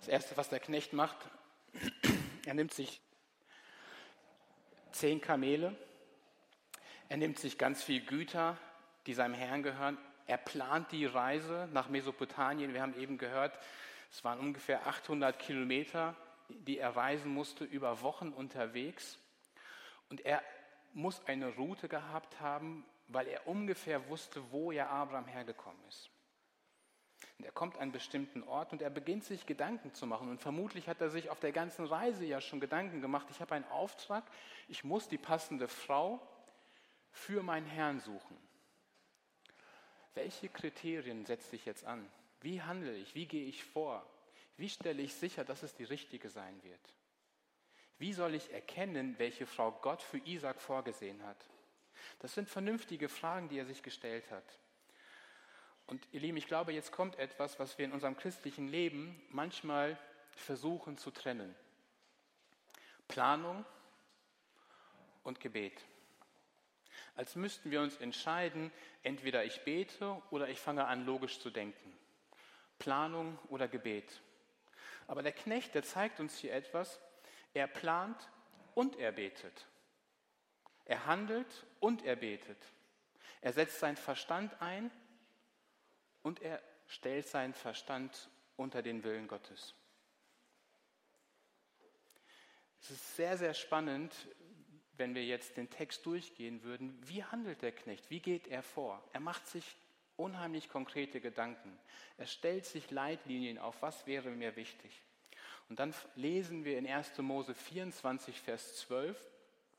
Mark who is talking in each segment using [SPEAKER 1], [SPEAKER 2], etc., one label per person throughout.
[SPEAKER 1] Das Erste, was der Knecht macht, er nimmt sich 10 Kamele, er nimmt sich ganz viel Güter, die seinem Herrn gehören. Er plant die Reise nach Mesopotamien. Wir haben eben gehört, es waren ungefähr 800 Kilometer, die er reisen musste, über Wochen unterwegs. Und er muss eine Route gehabt haben, weil er ungefähr wusste, wo ja Abraham hergekommen ist. Und er kommt an einen bestimmten Ort und er beginnt sich Gedanken zu machen. Und vermutlich hat er sich auf der ganzen Reise ja schon Gedanken gemacht. Ich habe einen Auftrag, ich muss die passende Frau für meinen Herrn suchen. Welche Kriterien setze ich jetzt an? Wie handle ich? Wie gehe ich vor? Wie stelle ich sicher, dass es die richtige sein wird? Wie soll ich erkennen, welche Frau Gott für Isaak vorgesehen hat? Das sind vernünftige Fragen, die er sich gestellt hat. Und ihr Lieben, ich glaube, jetzt kommt etwas, was wir in unserem christlichen Leben manchmal versuchen zu trennen. Planung und Gebet. Als müssten wir uns entscheiden, entweder ich bete oder ich fange an, logisch zu denken. Planung oder Gebet. Aber der Knecht, der zeigt uns hier etwas. Er plant und er betet. Er handelt und er betet. Er setzt seinen Verstand ein und er stellt seinen Verstand unter den Willen Gottes. Es ist sehr, sehr spannend, wenn wir jetzt den Text durchgehen würden. Wie handelt der Knecht? Wie geht er vor? Er macht sich unheimlich konkrete Gedanken. Er stellt sich Leitlinien auf, was wäre mir wichtig. Und dann lesen wir in 1. Mose 24, Vers 12,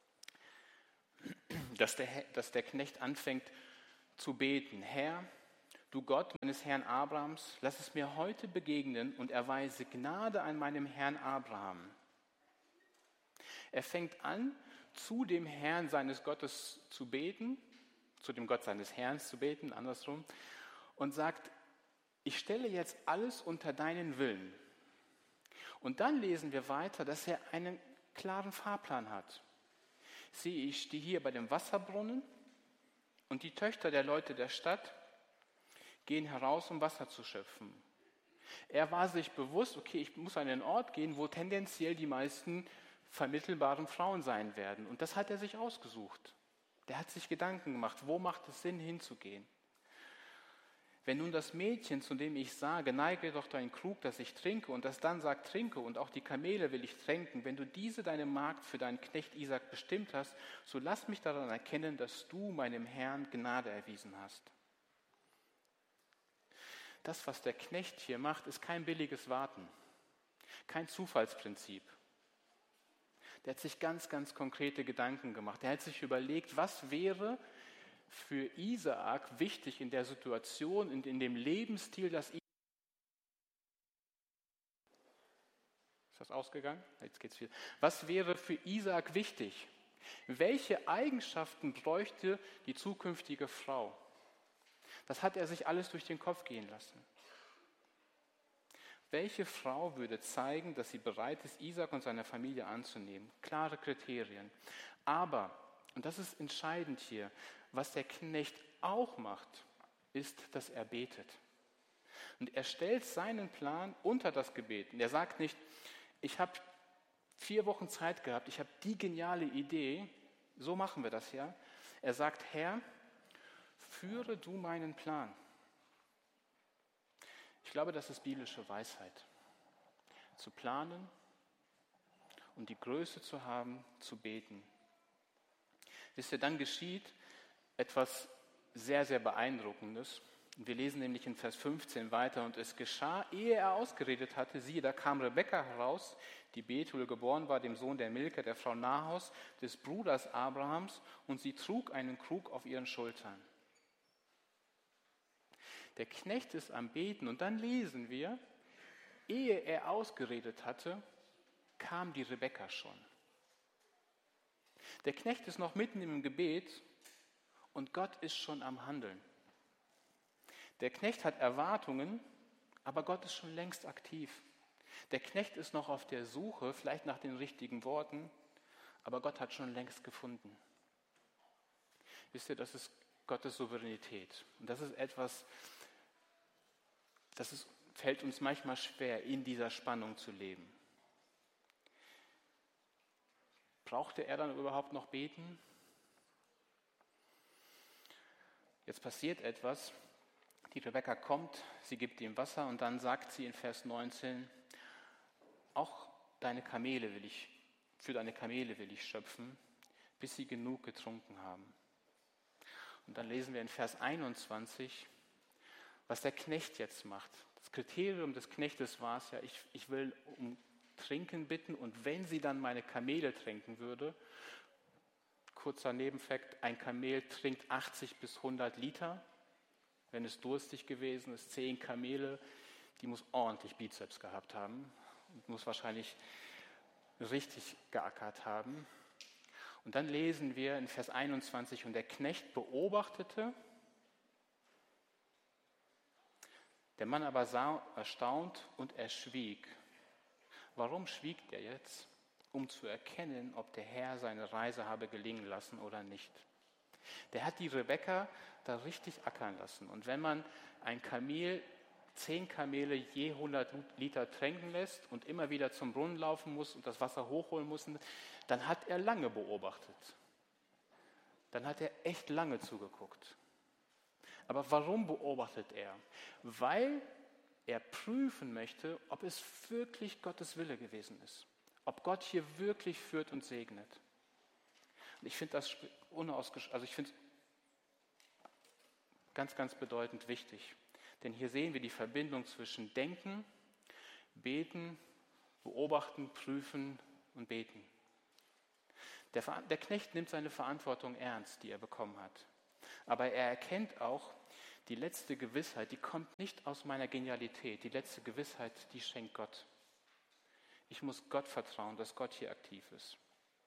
[SPEAKER 1] dass der Knecht anfängt zu beten. Herr, du Gott meines Herrn Abrahams, lass es mir heute begegnen und erweise Gnade an meinem Herrn Abraham. Er fängt an, zu dem Herrn seines Gottes zu beten, zu dem Gott seines Herrn zu beten, andersrum, und sagt, ich stelle jetzt alles unter deinen Willen. Und dann lesen wir weiter, dass er einen klaren Fahrplan hat. Siehe, ich stehe hier bei dem Wasserbrunnen und die Töchter der Leute der Stadt gehen heraus, um Wasser zu schöpfen. Er war sich bewusst, okay, ich muss an einen Ort gehen, wo tendenziell die meisten vermittelbaren Frauen sein werden. Und das hat er sich ausgesucht. Der hat sich Gedanken gemacht, wo macht es Sinn, hinzugehen. Wenn nun das Mädchen, zu dem ich sage, neige doch deinen Krug, dass ich trinke, und das dann sagt, trinke, und auch die Kamele will ich tränken, wenn du diese deine Magd für deinen Knecht Isaak bestimmt hast, so lass mich daran erkennen, dass du meinem Herrn Gnade erwiesen hast. Das, was der Knecht hier macht, ist kein billiges Warten, kein Zufallsprinzip. Der hat sich ganz, ganz konkrete Gedanken gemacht. Er hat sich überlegt, was wäre für Isaak wichtig in der Situation und in dem Lebensstil, das Ist das ausgegangen? Jetzt geht's wieder. Was wäre für Isaak wichtig? Welche Eigenschaften bräuchte die zukünftige Frau? Das hat er sich alles durch den Kopf gehen lassen. Welche Frau würde zeigen, dass sie bereit ist, Isaak und seine Familie anzunehmen? Klare Kriterien. Aber, und das ist entscheidend hier, was der Knecht auch macht, ist, dass er betet. Und er stellt seinen Plan unter das Gebet. Und er sagt nicht, ich habe 4 Wochen Zeit gehabt, ich habe die geniale Idee, so machen wir das ja. Er sagt, Herr, führe du meinen Plan. Ich glaube, das ist biblische Weisheit. Zu planen und die Größe zu haben, zu beten. Wisst ihr, dann geschieht etwas sehr, sehr Beeindruckendes. Wir lesen nämlich in Vers 15 weiter. Und es geschah, ehe er ausgeredet hatte, siehe, da kam Rebekka heraus, die Bethuel geboren war, dem Sohn der Milka, der Frau Nahors, des Bruders Abrahams, und sie trug einen Krug auf ihren Schultern. Der Knecht ist am Beten und dann lesen wir, ehe er ausgeredet hatte, kam die Rebekka schon. Der Knecht ist noch mitten im Gebet und Gott ist schon am Handeln. Der Knecht hat Erwartungen, aber Gott ist schon längst aktiv. Der Knecht ist noch auf der Suche, vielleicht nach den richtigen Worten, aber Gott hat schon längst gefunden. Wisst ihr, das ist Gottes Souveränität. Und das ist etwas, das ist fällt uns manchmal schwer, in dieser Spannung zu leben. Brauchte er dann überhaupt noch beten? Jetzt passiert etwas. Die Rebekka kommt, sie gibt ihm Wasser und dann sagt sie in Vers 19, auch für deine Kamele will ich schöpfen, bis sie genug getrunken haben. Und dann lesen wir in Vers 21, was der Knecht jetzt macht. Das Kriterium des Knechtes war es ja, ich will um Trinken bitten und wenn sie dann meine Kamele tränken würde, kurzer Nebenfakt, ein Kamel trinkt 80 bis 100 Liter, wenn es durstig gewesen ist, 10 Kamele, die muss ordentlich Bizeps gehabt haben und muss wahrscheinlich richtig geackert haben. Und dann lesen wir in Vers 21, und der Knecht beobachtete, der Mann aber sah erstaunt und er schwieg. Warum schwieg er jetzt? Um zu erkennen, ob der Herr seine Reise habe gelingen lassen oder nicht. Der hat die Rebekka da richtig ackern lassen. Und wenn man ein Kamel, 10 Kamele je 100 Liter tränken lässt und immer wieder zum Brunnen laufen muss und das Wasser hochholen muss, dann hat er lange beobachtet. Dann hat er echt lange zugeguckt. Aber warum beobachtet er? Weil er prüfen möchte, ob es wirklich Gottes Wille gewesen ist. Ob Gott hier wirklich führt und segnet. Und ich finde das ganz, ganz bedeutend wichtig. Denn hier sehen wir die Verbindung zwischen Denken, Beten, Beobachten, Prüfen und Beten. Der Knecht nimmt seine Verantwortung ernst, die er bekommen hat. Aber er erkennt auch, die letzte Gewissheit, die kommt nicht aus meiner Genialität. Die letzte Gewissheit, die schenkt Gott. Ich muss Gott vertrauen, dass Gott hier aktiv ist.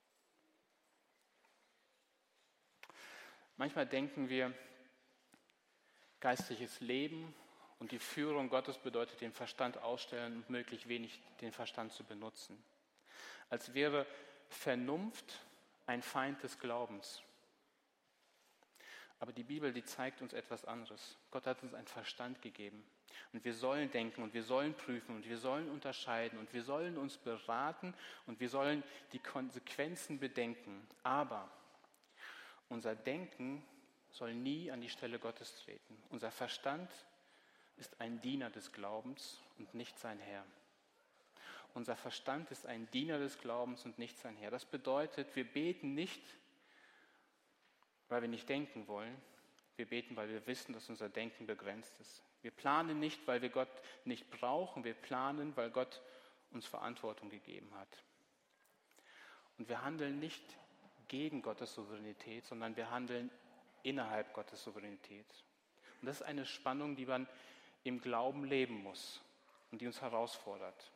[SPEAKER 1] Manchmal denken wir, geistliches Leben und die Führung Gottes bedeutet den Verstand ausstellen und möglichst wenig den Verstand zu benutzen. Als wäre Vernunft ein Feind des Glaubens. Aber die Bibel, die zeigt uns etwas anderes. Gott hat uns einen Verstand gegeben. Und wir sollen denken und wir sollen prüfen und wir sollen unterscheiden und wir sollen uns beraten und wir sollen die Konsequenzen bedenken. Aber unser Denken soll nie an die Stelle Gottes treten. Unser Verstand ist ein Diener des Glaubens und nicht sein Herr. Unser Verstand ist ein Diener des Glaubens und nicht sein Herr. Das bedeutet, wir beten nicht, weil wir nicht denken wollen. Wir beten, weil wir wissen, dass unser Denken begrenzt ist. Wir planen nicht, weil wir Gott nicht brauchen. Wir planen, weil Gott uns Verantwortung gegeben hat. Und wir handeln nicht gegen Gottes Souveränität, sondern wir handeln innerhalb Gottes Souveränität. Und das ist eine Spannung, die man im Glauben leben muss und die uns herausfordert.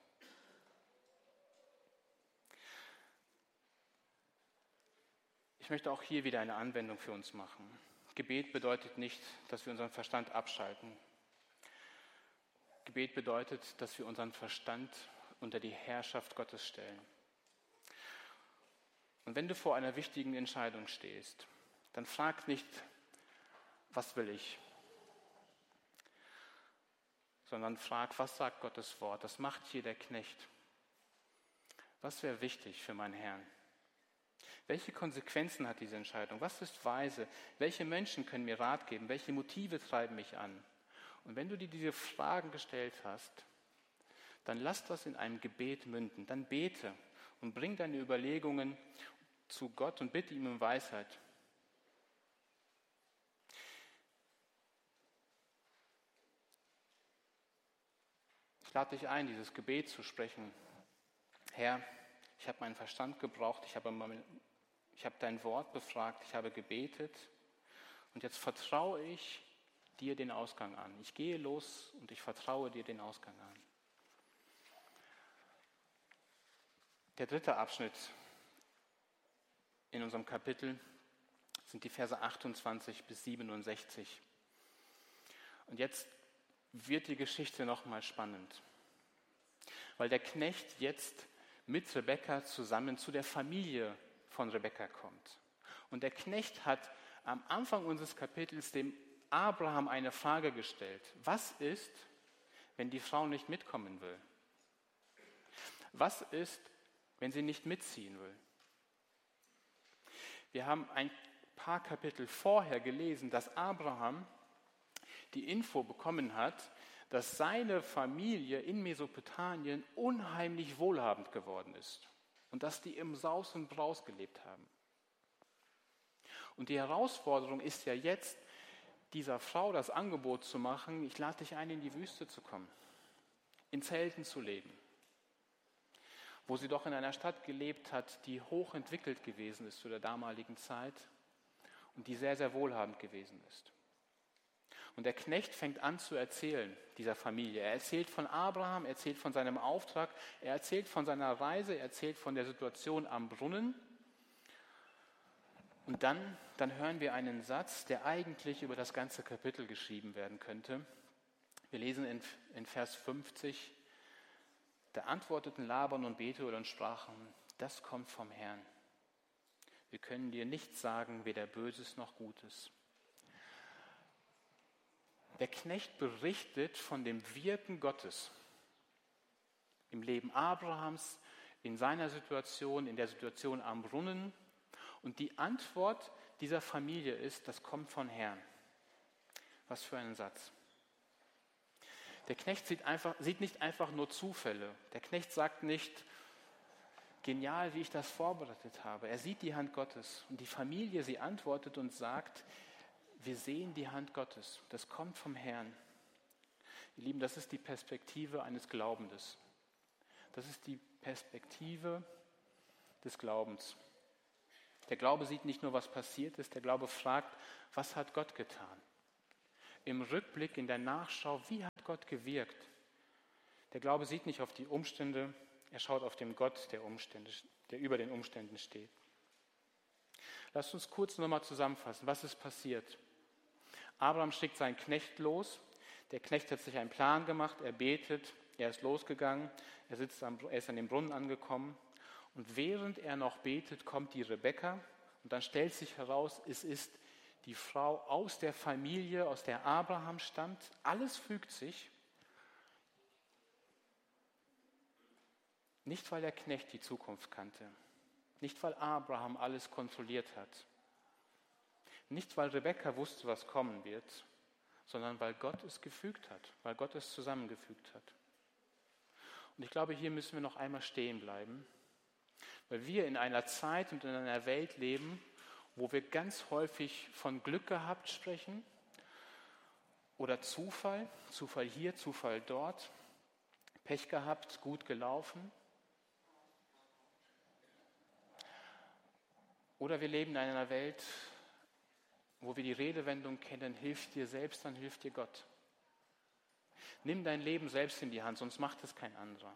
[SPEAKER 1] Ich möchte auch hier wieder eine Anwendung für uns machen. Gebet bedeutet nicht, dass wir unseren Verstand abschalten. Gebet bedeutet, dass wir unseren Verstand unter die Herrschaft Gottes stellen. Und wenn du vor einer wichtigen Entscheidung stehst, dann frag nicht, was will ich? Sondern frag, was sagt Gottes Wort? Das macht hier der Knecht. Was wäre wichtig für meinen Herrn? Welche Konsequenzen hat diese Entscheidung? Was ist weise? Welche Menschen können mir Rat geben? Welche Motive treiben mich an? Und wenn du dir diese Fragen gestellt hast, dann lass das in einem Gebet münden. Dann bete und bring deine Überlegungen zu Gott und bitte ihm um Weisheit. Ich lade dich ein, dieses Gebet zu sprechen. Herr, ich habe meinen Verstand gebraucht, ich habe dein Wort befragt, ich habe gebetet und jetzt vertraue ich dir den Ausgang an. Ich gehe los und ich vertraue dir den Ausgang an. Der dritte Abschnitt in unserem Kapitel sind die Verse 28 bis 67. Und jetzt wird die Geschichte nochmal spannend, weil der Knecht jetzt mit Rebekka zusammen zu der Familie von Rebekka kommt. Und der Knecht hat am Anfang unseres Kapitels dem Abraham eine Frage gestellt. Was ist, wenn die Frau nicht mitkommen will? Was ist, wenn sie nicht mitziehen will? Wir haben ein paar Kapitel vorher gelesen, dass Abraham die Info bekommen hat, dass seine Familie in Mesopotamien unheimlich wohlhabend geworden ist und dass die im Saus und Braus gelebt haben. Und die Herausforderung ist ja jetzt, dieser Frau das Angebot zu machen, ich lade dich ein, in die Wüste zu kommen, in Zelten zu leben, wo sie doch in einer Stadt gelebt hat, die hochentwickelt gewesen ist zu der damaligen Zeit und die sehr, sehr wohlhabend gewesen ist. Und der Knecht fängt an zu erzählen, dieser Familie. Er erzählt von Abraham, er erzählt von seinem Auftrag, er erzählt von seiner Reise, er erzählt von der Situation am Brunnen. Und dann hören wir einen Satz, der eigentlich über das ganze Kapitel geschrieben werden könnte. Wir lesen in Vers 50, da antworteten Laban und Bethuel und sprachen, das kommt vom Herrn. Wir können dir nichts sagen, weder Böses noch Gutes. Der Knecht berichtet von dem Wirken Gottes im Leben Abrahams, in seiner Situation, in der Situation am Brunnen. Und die Antwort dieser Familie ist, das kommt von Herrn. Was für ein Satz. Der Knecht sieht nicht einfach nur Zufälle. Der Knecht sagt nicht, genial, wie ich das vorbereitet habe. Er sieht die Hand Gottes. Und die Familie, sie antwortet und sagt, wir sehen die Hand Gottes. Das kommt vom Herrn. Ihr Lieben, das ist die Perspektive eines Glaubenden. Das ist die Perspektive des Glaubens. Der Glaube sieht nicht nur, was passiert ist, der Glaube fragt, was hat Gott getan? Im Rückblick, in der Nachschau, wie hat Gott gewirkt? Der Glaube sieht nicht auf die Umstände, er schaut auf den Gott der Umstände, der über den Umständen steht. Lasst uns kurz nochmal zusammenfassen, was ist passiert? Abraham schickt seinen Knecht los, der Knecht hat sich einen Plan gemacht, er betet, er ist losgegangen, er ist an dem Brunnen angekommen. Und während er noch betet, kommt die Rebekka und dann stellt sich heraus, es ist die Frau aus der Familie, aus der Abraham stammt. Alles fügt sich. Nicht, weil der Knecht die Zukunft kannte. Nicht, weil Abraham alles kontrolliert hat. Nicht, weil Rebekka wusste, was kommen wird, sondern weil Gott es gefügt hat, weil Gott es zusammengefügt hat. Und ich glaube, hier müssen wir noch einmal stehen bleiben. Weil wir in einer Zeit und in einer Welt leben, wo wir ganz häufig von Glück gehabt sprechen oder Zufall hier, Zufall dort, Pech gehabt, gut gelaufen. Oder wir leben in einer Welt, wo wir die Redewendung kennen, hilf dir selbst, dann hilft dir Gott. Nimm dein Leben selbst in die Hand, sonst macht es kein anderer.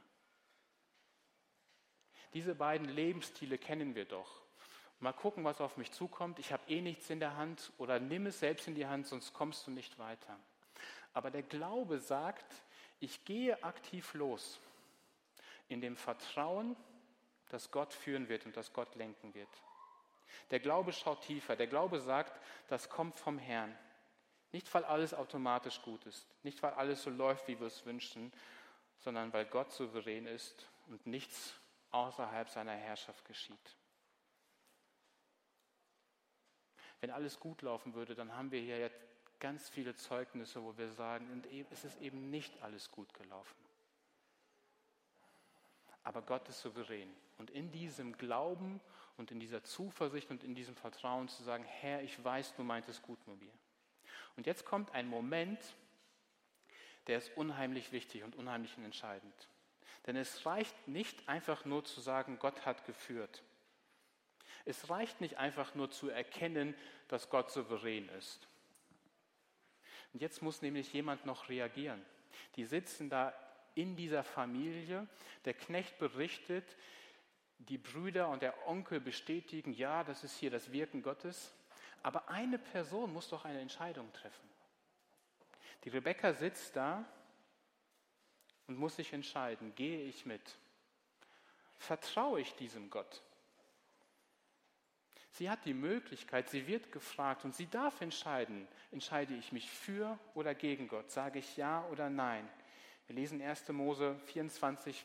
[SPEAKER 1] Diese beiden Lebensstile kennen wir doch. Mal gucken, was auf mich zukommt. Ich habe eh nichts in der Hand oder nimm es selbst in die Hand, sonst kommst du nicht weiter. Aber der Glaube sagt, ich gehe aktiv los in dem Vertrauen, dass Gott führen wird und dass Gott lenken wird. Der Glaube schaut tiefer. Der Glaube sagt, das kommt vom Herrn. Nicht, weil alles automatisch gut ist, nicht, weil alles so läuft, wie wir es wünschen, sondern weil Gott souverän ist und nichts außerhalb seiner Herrschaft geschieht. Wenn alles gut laufen würde, dann haben wir hier jetzt ganz viele Zeugnisse, wo wir sagen, und es ist eben nicht alles gut gelaufen. Aber Gott ist souverän. Und in diesem Glauben und in dieser Zuversicht und in diesem Vertrauen zu sagen, Herr, ich weiß, du meintest gut mit mir. Und jetzt kommt ein Moment, der ist unheimlich wichtig und unheimlich entscheidend. Denn es reicht nicht einfach nur zu sagen, Gott hat geführt. Es reicht nicht einfach nur zu erkennen, dass Gott souverän ist. Und jetzt muss nämlich jemand noch reagieren. Die sitzen da in dieser Familie, der Knecht berichtet, die Brüder und der Onkel bestätigen, ja, das ist hier das Wirken Gottes. Aber eine Person muss doch eine Entscheidung treffen. Die Rebekka sitzt da und muss sich entscheiden, gehe ich mit? Vertraue ich diesem Gott? Sie hat die Möglichkeit, sie wird gefragt und sie darf entscheiden, entscheide ich mich für oder gegen Gott? Sage ich ja oder nein? Wir lesen 1. Mose 24,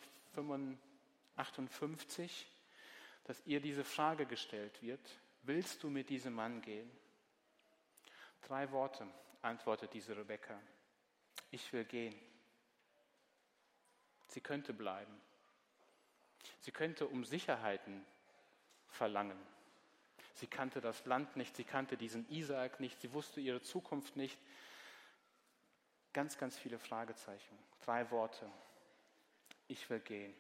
[SPEAKER 1] 58, dass ihr diese Frage gestellt wird: Willst du mit diesem Mann gehen? 3 Worte antwortet diese Rebekka: Ich will gehen. Sie könnte bleiben. Sie könnte um Sicherheiten verlangen. Sie kannte das Land nicht, sie kannte diesen Isaak nicht, sie wusste ihre Zukunft nicht. Ganz, ganz viele Fragezeichen. 3 Worte: Ich will gehen.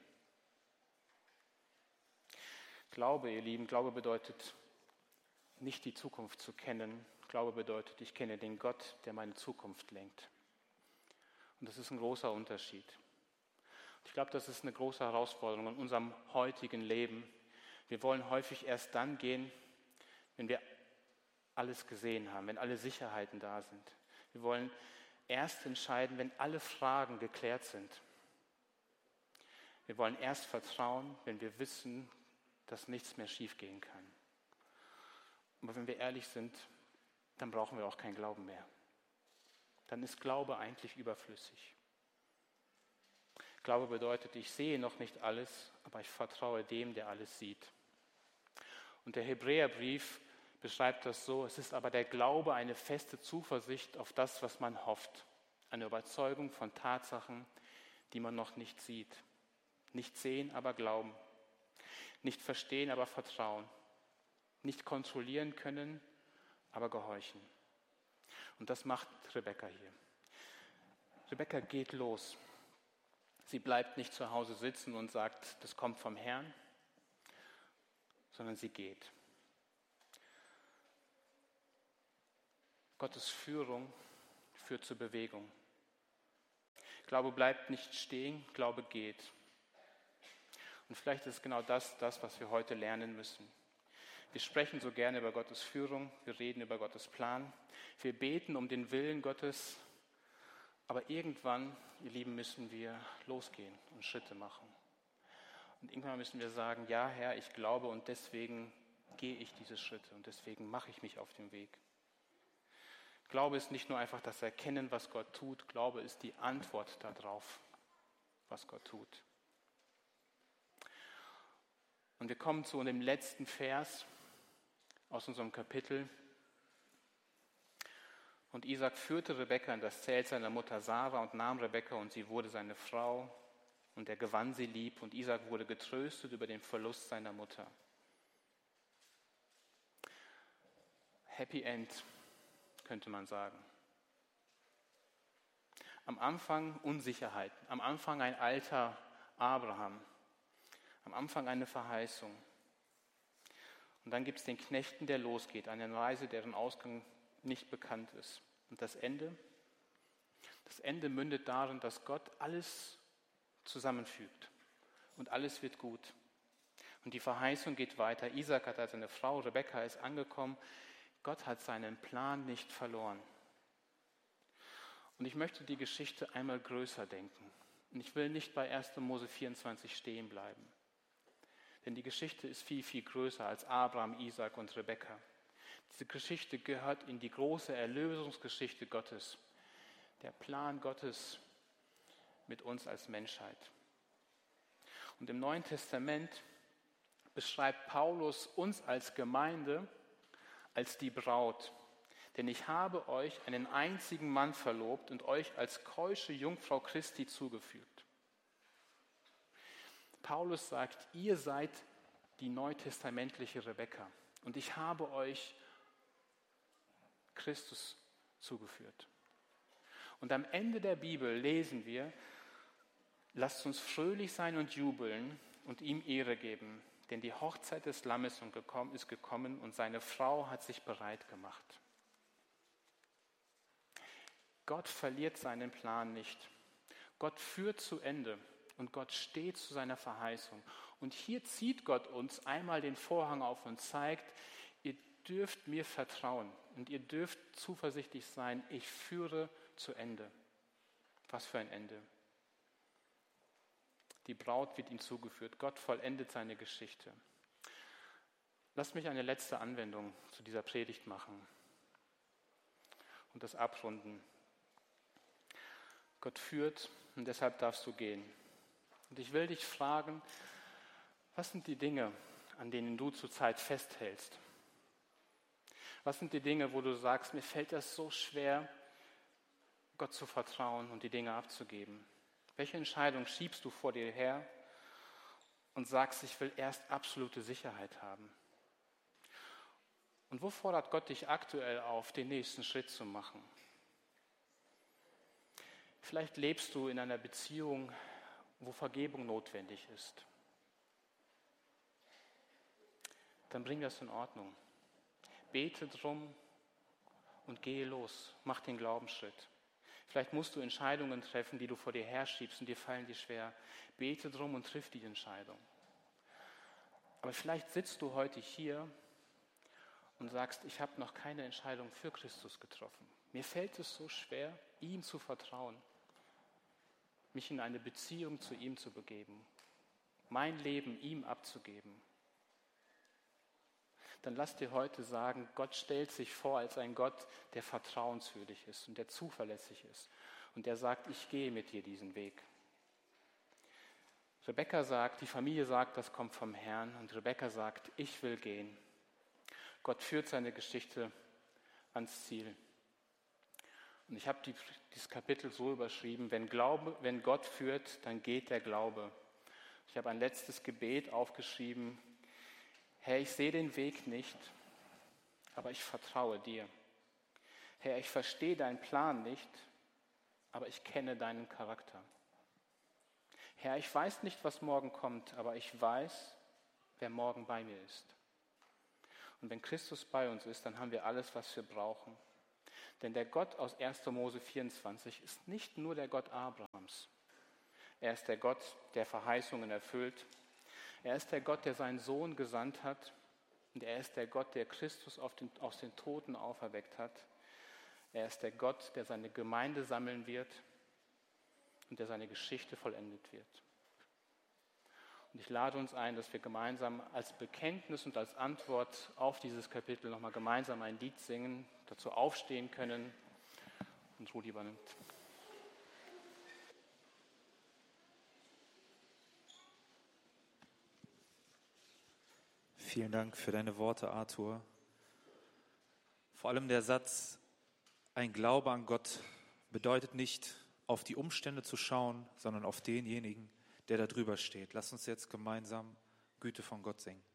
[SPEAKER 1] Glaube, ihr Lieben, Glaube bedeutet nicht die Zukunft zu kennen. Glaube bedeutet, ich kenne den Gott, der meine Zukunft lenkt. Und das ist ein großer Unterschied. Ich glaube, das ist eine große Herausforderung in unserem heutigen Leben. Wir wollen häufig erst dann gehen, wenn wir alles gesehen haben, wenn alle Sicherheiten da sind. Wir wollen erst entscheiden, wenn alle Fragen geklärt sind. Wir wollen erst vertrauen, wenn wir wissen, dass nichts mehr schiefgehen kann. Aber wenn wir ehrlich sind, dann brauchen wir auch keinen Glauben mehr. Dann ist Glaube eigentlich überflüssig. Glaube bedeutet, ich sehe noch nicht alles, aber ich vertraue dem, der alles sieht. Und der Hebräerbrief beschreibt das so: Es ist aber der Glaube eine feste Zuversicht auf das, was man hofft. Eine Überzeugung von Tatsachen, die man noch nicht sieht. Nicht sehen, aber glauben. Nicht verstehen, aber vertrauen. Nicht kontrollieren können, aber gehorchen. Und das macht Rebekka hier. Rebekka geht los. Sie bleibt nicht zu Hause sitzen und sagt, das kommt vom Herrn, sondern sie geht. Gottes Führung führt zur Bewegung. Glaube bleibt nicht stehen, Glaube geht. Und vielleicht ist genau das, was wir heute lernen müssen. Wir sprechen so gerne über Gottes Führung, wir reden über Gottes Plan, wir beten um den Willen Gottes, aber irgendwann, ihr Lieben, müssen wir losgehen und Schritte machen. Und irgendwann müssen wir sagen, ja Herr, ich glaube und deswegen gehe ich diese Schritte und deswegen mache ich mich auf den Weg. Glaube ist nicht nur einfach das Erkennen, was Gott tut, Glaube ist die Antwort darauf, was Gott tut. Und wir kommen zu dem letzten Vers aus unserem Kapitel. Und Isaak führte Rebekka in das Zelt seiner Mutter Sarah und nahm Rebekka und sie wurde seine Frau und er gewann sie lieb und Isaak wurde getröstet über den Verlust seiner Mutter. Happy End, könnte man sagen. Am Anfang Unsicherheit, am Anfang ein alter Abraham, am Anfang eine Verheißung. Und dann gibt es den Knechten, der losgeht, eine Reise, deren Ausgang nicht bekannt ist. Und das Ende? Das Ende mündet darin, dass Gott alles zusammenfügt und alles wird gut. Und die Verheißung geht weiter. Isaak hat seine Frau, Rebekka ist angekommen. Gott hat seinen Plan nicht verloren. Und ich möchte die Geschichte einmal größer denken. Und ich will nicht bei 1. Mose 24 stehen bleiben. Denn die Geschichte ist viel, viel größer als Abraham, Isaak und Rebekka. Diese Geschichte gehört in die große Erlösungsgeschichte Gottes. Der Plan Gottes mit uns als Menschheit. Und im Neuen Testament beschreibt Paulus uns als Gemeinde als die Braut. Denn ich habe euch einen einzigen Mann verlobt und euch als keusche Jungfrau Christi zugefügt. Paulus sagt, ihr seid die neutestamentliche Rebekka und ich habe euch Christus zugeführt. Und am Ende der Bibel lesen wir, lasst uns fröhlich sein und jubeln und ihm Ehre geben, denn die Hochzeit des Lammes ist gekommen und seine Frau hat sich bereit gemacht. Gott verliert seinen Plan nicht. Gott führt zu Ende und Gott steht zu seiner Verheißung. Und hier zieht Gott uns einmal den Vorhang auf und zeigt, ihr dürft mir vertrauen und ihr dürft zuversichtlich sein, ich führe zu Ende. Was für ein Ende. Die Braut wird ihm zugeführt. Gott vollendet seine Geschichte. Lasst mich eine letzte Anwendung zu dieser Predigt machen und das abrunden. Gott führt und deshalb darfst du gehen. Und ich will dich fragen, was sind die Dinge, an denen du zurzeit festhältst? Was sind die Dinge, wo du sagst, mir fällt das so schwer, Gott zu vertrauen und die Dinge abzugeben? Welche Entscheidung schiebst du vor dir her und sagst, ich will erst absolute Sicherheit haben? Und wo fordert Gott dich aktuell auf, den nächsten Schritt zu machen? Vielleicht lebst du in einer Beziehung, wo Vergebung notwendig ist. Dann bring das in Ordnung. Bete drum und gehe los. Mach den Glaubensschritt. Vielleicht musst du Entscheidungen treffen, die du vor dir herschiebst und dir fallen dir schwer. Bete drum und triff die Entscheidung. Aber vielleicht sitzt du heute hier und sagst, ich habe noch keine Entscheidung für Christus getroffen. Mir fällt es so schwer, ihm zu vertrauen, mich in eine Beziehung zu ihm zu begeben, mein Leben ihm abzugeben. Dann lass dir heute sagen, Gott stellt sich vor als ein Gott, der vertrauenswürdig ist und der zuverlässig ist und der sagt, ich gehe mit dir diesen Weg. Rebekka sagt, die Familie sagt, das kommt vom Herrn und Rebekka sagt, ich will gehen. Gott führt seine Geschichte ans Ziel. Und ich habe dieses Kapitel so überschrieben, wenn Gott führt, dann geht der Glaube. Ich habe ein letztes Gebet aufgeschrieben, Herr, ich sehe den Weg nicht, aber ich vertraue dir. Herr, ich verstehe deinen Plan nicht, aber ich kenne deinen Charakter. Herr, ich weiß nicht, was morgen kommt, aber ich weiß, wer morgen bei mir ist. Und wenn Christus bei uns ist, dann haben wir alles, was wir brauchen. Denn der Gott aus 1. Mose 24 ist nicht nur der Gott Abrahams. Er ist der Gott, der Verheißungen erfüllt. Er ist der Gott, der seinen Sohn gesandt hat. Und er ist der Gott, der Christus aus den Toten auferweckt hat. Er ist der Gott, der seine Gemeinde sammeln wird und der seine Geschichte vollendet wird. Und ich lade uns ein, dass wir gemeinsam als Bekenntnis und als Antwort auf dieses Kapitel nochmal gemeinsam ein Lied singen, dazu aufstehen können und Rudi übernimmt.
[SPEAKER 2] Vielen Dank für deine Worte, Arthur. Vor allem der Satz, ein Glaube an Gott bedeutet nicht, auf die Umstände zu schauen, sondern auf denjenigen, der da drüber steht. Lass uns jetzt gemeinsam Güte von Gott singen.